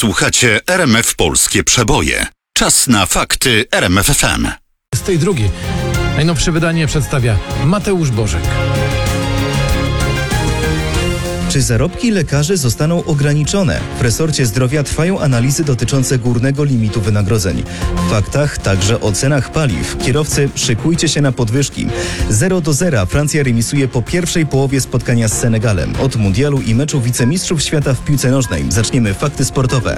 Słuchacie RMF Polskie Przeboje. Czas na fakty RMF FM. Z tej drugiej. Najnowsze wydanie przedstawia Mateusz Bożek. Czy zarobki lekarzy zostaną ograniczone? W resorcie zdrowia trwają analizy dotyczące górnego limitu wynagrodzeń. W faktach także o cenach paliw. Kierowcy, szykujcie się na podwyżki. 0-0 Francja remisuje po pierwszej połowie spotkania z Senegalem. Od mundialu i meczu wicemistrzów świata w piłce nożnej zaczniemy fakty sportowe.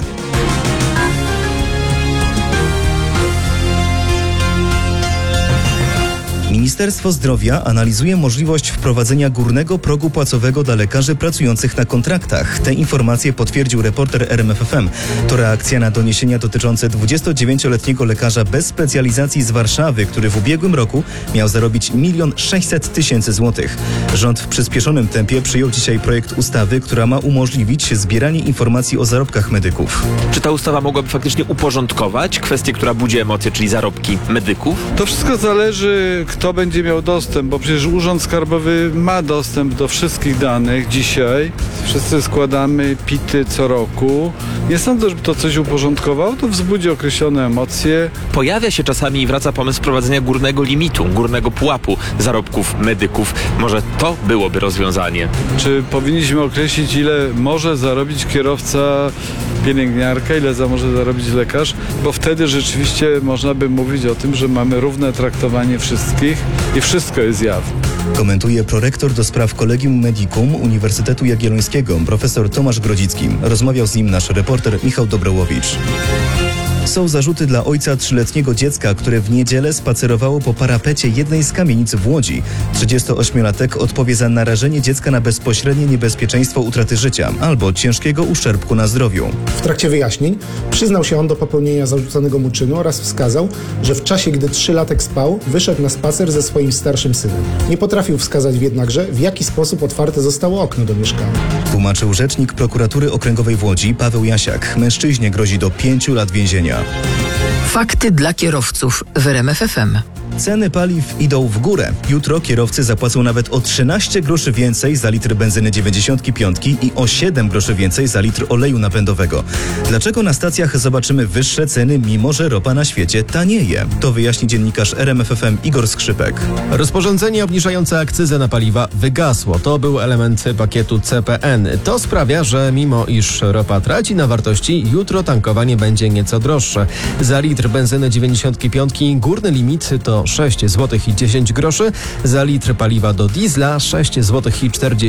Ministerstwo Zdrowia analizuje możliwość wprowadzenia górnego progu płacowego dla lekarzy pracujących na kontraktach. Te informacje potwierdził reporter RMF FM. To reakcja na doniesienia dotyczące 29-letniego lekarza bez specjalizacji z Warszawy, który w ubiegłym roku miał zarobić 1 600 000 złotych. Rząd w przyspieszonym tempie przyjął dzisiaj projekt ustawy, która ma umożliwić zbieranie informacji o zarobkach medyków. Czy ta ustawa mogłaby faktycznie uporządkować kwestię, która budzi emocje, czyli zarobki medyków? To wszystko zależy, kto będzie miał dostęp, bo przecież Urząd Skarbowy ma dostęp do wszystkich danych dzisiaj. Wszyscy składamy PIT-y co roku. Nie sądzę, żeby to coś uporządkowało, to wzbudzi określone emocje. Pojawia się czasami i wraca pomysł wprowadzenia górnego limitu, górnego pułapu zarobków medyków. Może to byłoby rozwiązanie? Czy powinniśmy określić, ile może zarobić kierowca, pielęgniarka, ile może zarobić lekarz? Bo wtedy rzeczywiście można by mówić o tym, że mamy równe traktowanie wszystkich i wszystko jest jawne. Komentuje prorektor do spraw Collegium Medicum Uniwersytetu Jagiellońskiego, profesor Tomasz Grodzicki. Rozmawiał z nim nasz reporter Michał Dobrołowicz. Są zarzuty dla ojca 3-letniego dziecka, które w niedzielę spacerowało po parapecie jednej z kamienic w Łodzi. 38-latek odpowie za narażenie dziecka na bezpośrednie niebezpieczeństwo utraty życia albo ciężkiego uszczerbku na zdrowiu. W trakcie wyjaśnień przyznał się on do popełnienia zarzucanego mu czynu oraz wskazał, że w czasie, gdy 3-latek spał, wyszedł na spacer ze swoim starszym synem. Nie potrafił wskazać jednakże, w jaki sposób otwarte zostało okno do mieszkania. Tłumaczył rzecznik prokuratury okręgowej w Łodzi Paweł Jasiak. Mężczyźnie grozi do 5 lat więzienia. Fakty dla kierowców w RMF FM. Ceny paliw idą w górę. Jutro kierowcy zapłacą nawet o 13 groszy więcej za litr benzyny 95 i o 7 groszy więcej za litr oleju napędowego. Dlaczego na stacjach zobaczymy wyższe ceny, mimo że ropa na świecie tanieje? To wyjaśni dziennikarz RMF FM Igor Skrzypek. Rozporządzenie obniżające akcyzę na paliwa wygasło. To był element pakietu CPN. To sprawia, że mimo iż ropa traci na wartości, jutro tankowanie będzie nieco droższe. Za litr benzyny 95 górny limit to 6 zł i 10 groszy, za litr paliwa do diesla 6 zł i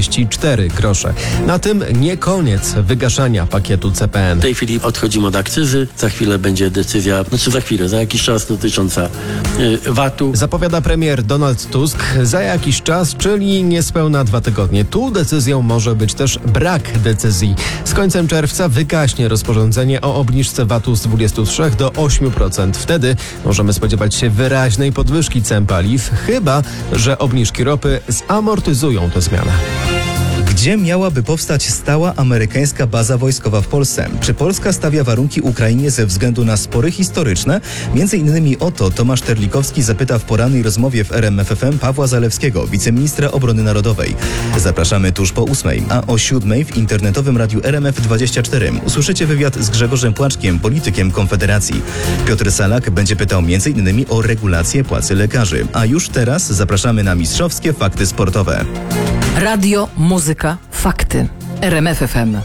44 grosze. Na tym nie koniec wygaszania pakietu CPN. W tej chwili odchodzimy od akcyzy, za chwilę będzie decyzja, za jakiś czas dotycząca VAT-u. Zapowiada premier Donald Tusk za jakiś czas, czyli niespełna 2 tygodnie. Tu decyzją może być też brak decyzji. Z końcem czerwca wygaśnie rozporządzenie o obniżce VAT-u z 23 do 8%. Wtedy możemy spodziewać się wyraźnej podwyżki cen paliw, chyba że obniżki ropy zamortyzują tę zmianę. Gdzie miałaby powstać stała amerykańska baza wojskowa w Polsce? Czy Polska stawia warunki Ukrainie ze względu na spory historyczne? Między innymi o to Tomasz Terlikowski zapyta w porannej rozmowie w RMF FM Pawła Zalewskiego, wiceministra obrony narodowej. Zapraszamy tuż po 8:00, a o 7:00 w internetowym radiu RMF24 usłyszycie wywiad z Grzegorzem Płaczkiem, politykiem Konfederacji. Piotr Salak będzie pytał m.in. o regulację płacy lekarzy. A już teraz zapraszamy na mistrzowskie fakty sportowe. Radio, muzyka, fakty. RMF FM.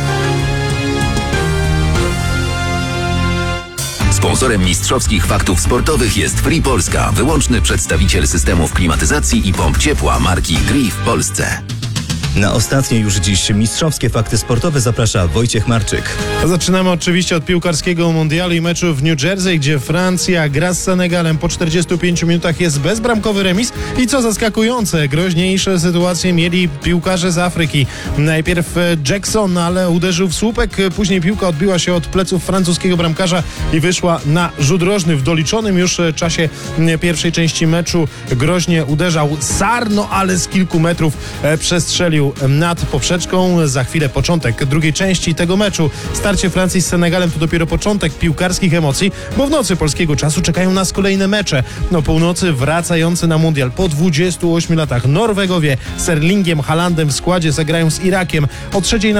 Sponsorem mistrzowskich faktów sportowych jest Free Polska, wyłączny przedstawiciel systemów klimatyzacji i pomp ciepła marki Gree w Polsce. Na ostatnie już dziś mistrzowskie fakty sportowe zaprasza Wojciech Marczyk. Zaczynamy oczywiście od piłkarskiego mundialu i meczu w New Jersey, gdzie Francja gra z Senegalem. Po 45 minutach jest bezbramkowy remis i co zaskakujące, groźniejsze sytuacje mieli piłkarze z Afryki. Najpierw Jackson, ale uderzył w słupek, później piłka odbiła się od pleców francuskiego bramkarza i wyszła na rzut rożny. W doliczonym już czasie pierwszej części meczu groźnie uderzał Sarr, ale z kilku metrów przestrzelił nad poprzeczką. Za chwilę początek drugiej części tego meczu. Starcie Francji z Senegalem to dopiero początek piłkarskich emocji, bo w nocy polskiego czasu czekają nas kolejne mecze. O północy wracający na mundial po 28 latach Norwegowie z Erlingiem Haalandem w składzie zagrają z Irakiem. O 3:00